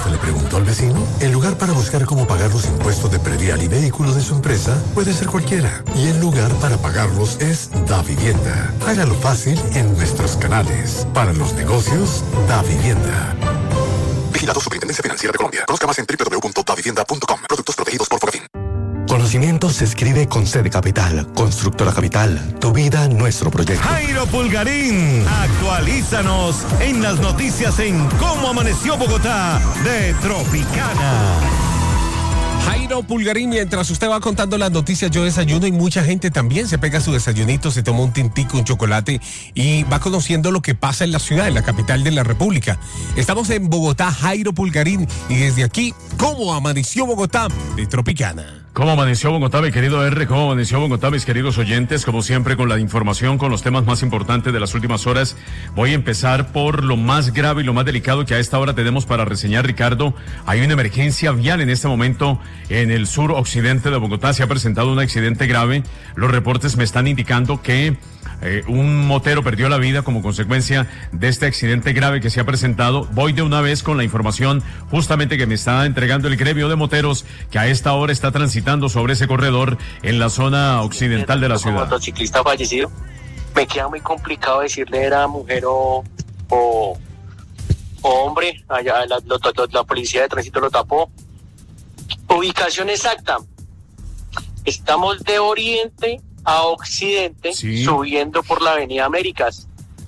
Le preguntó al vecino. El lugar para buscar cómo pagar los impuestos de predial y vehículos de su empresa puede ser cualquiera. Y el lugar para pagarlos es Davivienda. Hágalo fácil en nuestros canales. Para los negocios, Davivienda. Vigilado Superintendencia Financiera de Colombia. Conozca más en www.davivienda.com. Productos protegidos por Profin. Conocimiento se escribe con C de Capital. Constructora Capital. Tu vida, nuestro proyecto. Jairo Pulgarín, actualízanos en las noticias en Cómo Amaneció Bogotá de Tropicana. Jairo Pulgarín, mientras usted va contando las noticias, yo desayuno y mucha gente también se pega su desayunito, se toma un tintico, un chocolate y va conociendo lo que pasa en la ciudad, en la capital de la República. Estamos en Bogotá, Jairo Pulgarín, y desde aquí, ¿Cómo Amaneció Bogotá de Tropicana? ¿Cómo amaneció Bogotá, mi querido R? ¿Cómo amaneció Bogotá, mis queridos oyentes? Como siempre, con la información, con los temas más importantes de las últimas horas. Voy a empezar por lo más grave y lo más delicado que a esta hora tenemos para reseñar, Ricardo. Hay una emergencia vial en este momento en el sur occidente de Bogotá. Se ha presentado un accidente grave. Los reportes me están indicando que un motero perdió la vida como consecuencia de este accidente grave que se ha presentado. Voy de una vez con la información justamente que me está entregando el gremio de moteros que a esta hora está transitando sobre ese corredor en la zona occidental de la ciudad. Motociclista fallecido. Me queda muy complicado decirle era mujer o hombre. Allá la policía de tránsito lo tapó. Ubicación exacta. Estamos de oriente a occidente, sí, subiendo por la avenida Américas.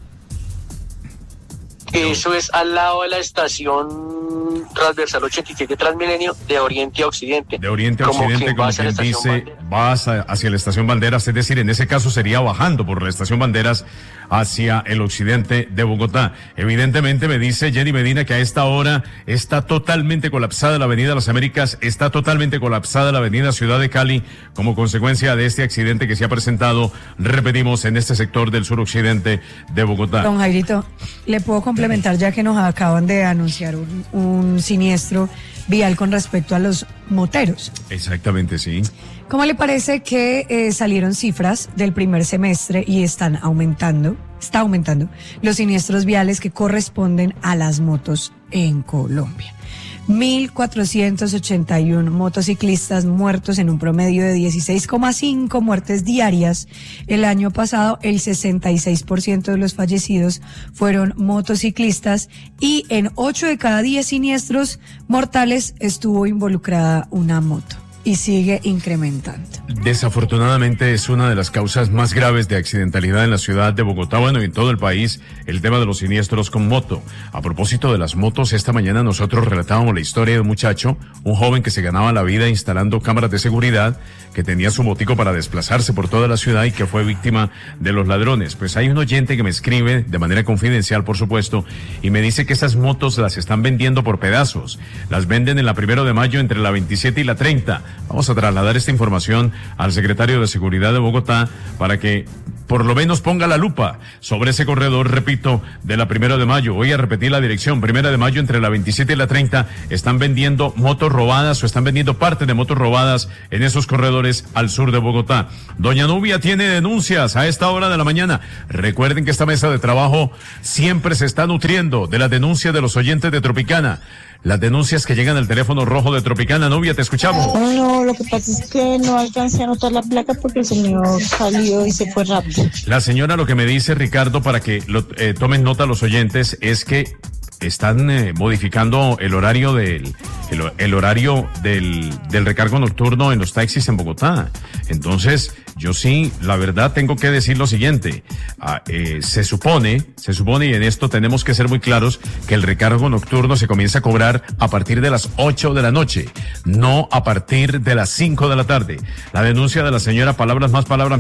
Eso es al lado de la estación transversal 87 Transmilenio, de oriente a occidente. De oriente a occidente, como quien dice, vas hacia la estación Banderas, es decir, en ese caso sería bajando por la estación Banderas hacia el occidente de Bogotá. Evidentemente me dice Jenny Medina que a esta hora está totalmente colapsada la avenida Las Américas, está totalmente colapsada la avenida Ciudad de Cali como consecuencia de este accidente que se ha presentado, repetimos, en este sector del suroccidente de Bogotá. Don Jairito, ¿le puedo complementar ya que nos acaban de anunciar un siniestro vial con respecto a los moteros? Exactamente, sí. ¿Cómo le parece que salieron cifras del primer semestre y está aumentando los siniestros viales que corresponden a las motos en Colombia? 1.481 motociclistas muertos en un promedio de 16,5 muertes diarias. El año pasado, el 66% de los fallecidos fueron motociclistas y en 8 de cada 10 siniestros mortales estuvo involucrada una moto. Y sigue incrementando. Desafortunadamente es una de las causas más graves de accidentalidad en la ciudad de Bogotá, bueno, y en todo el país, el tema de los siniestros con moto. A propósito de las motos, esta mañana nosotros relatábamos la historia de un muchacho, un joven que se ganaba la vida instalando cámaras de seguridad, que tenía su motico para desplazarse por toda la ciudad y que fue víctima de los ladrones. Pues hay un oyente que me escribe, de manera confidencial, por supuesto, y me dice que esas motos las están vendiendo por pedazos. Las venden en la 1 de mayo entre la 27 y la 30. Vamos a trasladar esta información al secretario de Seguridad de Bogotá para que por lo menos ponga la lupa sobre ese corredor, repito, de la 1 de mayo. Voy a repetir la dirección, 1 de mayo entre la 27 y la 30, están vendiendo motos robadas o están vendiendo parte de motos robadas en esos corredores al sur de Bogotá. Doña Nubia tiene denuncias a esta hora de la mañana. Recuerden que esta mesa de trabajo siempre se está nutriendo de las denuncias de los oyentes de Tropicana. Las denuncias que llegan al teléfono rojo de Tropicana. Nubia, te escuchamos. No, lo que pasa es que no alcancé a anotar la placa porque el señor salió y se fue rápido. La señora lo que me dice, Ricardo, para que tomen nota los oyentes, es que están modificando el horario del recargo nocturno en los taxis en Bogotá. Entonces, yo sí, la verdad, tengo que decir lo siguiente. Se supone, y en esto tenemos que ser muy claros, que el recargo nocturno se comienza a cobrar a partir de las 8 de la noche, no a partir de las 5 de la tarde. La denuncia de la señora, palabras más, palabras